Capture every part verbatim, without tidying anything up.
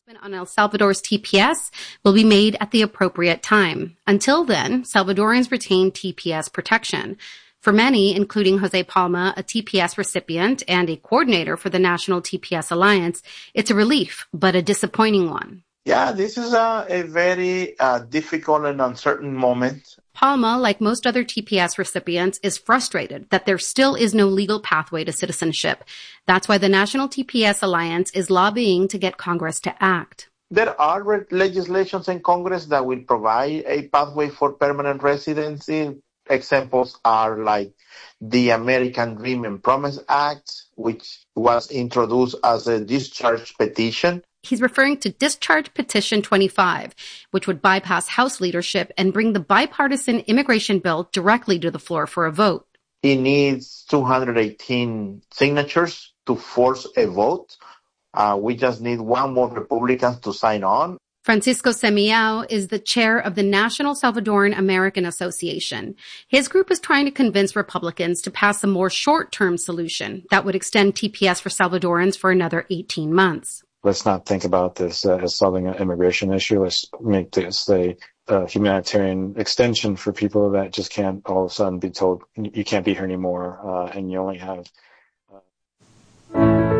On El Salvador's T P S will be made at the appropriate time. Until then, Salvadorans retain T P S protection. For many, including Jose Palma, a T P S recipient and a coordinator for the National T P S Alliance, it's a relief, but a disappointing one. Yeah, this is a, a very uh, difficult and uncertain moment. Palma, like most other T P S recipients, is frustrated that there still is no legal pathway to citizenship. That's why the National T P S Alliance is lobbying to get Congress to act. There are legislations in Congress that will provide a pathway for permanent residency. Examples are like the American Dream and Promise Act, which was introduced as a discharge petition. He's referring to Discharge Petition twenty-five, which would bypass House leadership and bring the bipartisan immigration bill directly to the floor for a vote. He needs two hundred eighteen signatures to force a vote. Uh, we just need one more Republicans to sign on. Francisco Semiao is the chair of the National Salvadoran American Association. His group is trying to convince Republicans to pass a more short-term solution that would extend T P S for Salvadorans for another eighteen months. Let's not think about this uh, as solving an immigration issue. Let's make this a, a humanitarian extension for people that just can't all of a sudden be told you can't be here anymore, uh, and you only have... Uh...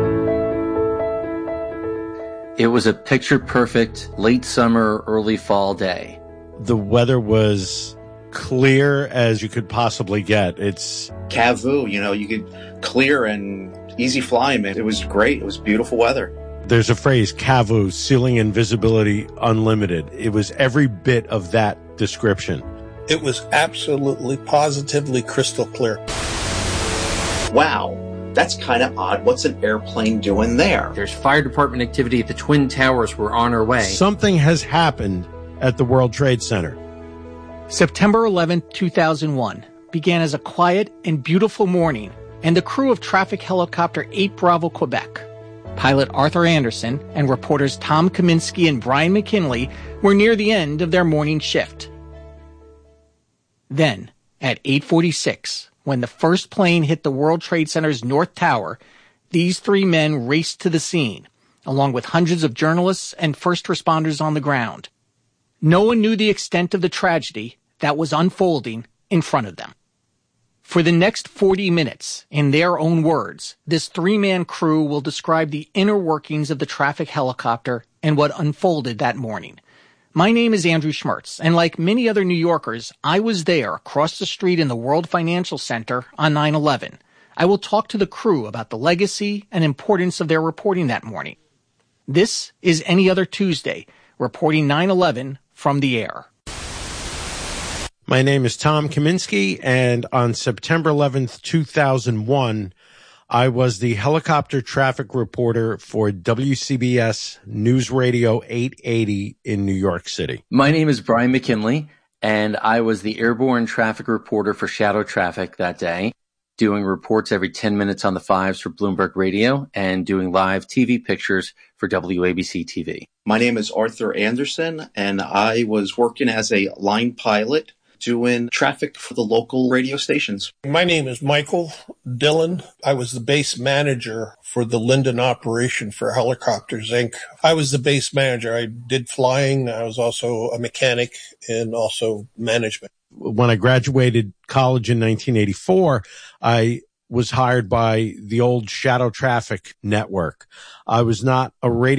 It was a picture-perfect late summer, early fall day. The weather was clear as you could possibly get. It's Cavu, you know, you could clear and easy flying, man. It was great. It was beautiful weather. There's a phrase, Cavu, ceiling and visibility unlimited. It was every bit of that description. It was absolutely, positively crystal clear. Wow, that's kind of odd. What's an airplane doing there? There's fire department activity at the Twin Towers. We're on our way. Something has happened at the World Trade Center. September eleventh, two thousand one began as a quiet and beautiful morning, and the crew of traffic helicopter eight Bravo Quebec, pilot Arthur Anderson and reporters Tom Kaminsky and Brian McKinley were near the end of their morning shift. Then, at eight forty-six, when the first plane hit the World Trade Center's North Tower, these three men raced to the scene, along with hundreds of journalists and first responders on the ground. No one knew the extent of the tragedy that was unfolding in front of them. For the next forty minutes, in their own words, this three-man crew will describe the inner workings of the traffic helicopter and what unfolded that morning. My name is Andrew Schmertz, and like many other New Yorkers, I was there across the street in the World Financial Center on nine eleven. I will talk to the crew about the legacy and importance of their reporting that morning. This is Any Other Tuesday, reporting nine eleven from the air. My name is Tom Kaminsky, and on September eleventh, two thousand one, I was the helicopter traffic reporter for W C B S News Radio eight eighty in New York City. My name is Brian McKinley, and I was the airborne traffic reporter for Shadow Traffic that day, doing reports every ten minutes on the fives for Bloomberg Radio and doing live T V pictures for W A B C T V. My name is Arthur Anderson, and I was working as a line pilot doing traffic for the local radio stations. My name is Michael Dillon. I was the base manager for the Linden operation for Helicopters, Incorporated. I was the base manager. I did flying. I was also a mechanic and also management. When I graduated college in nineteen eighty-four, I was hired by the old Shadow Traffic Network. I was not a radio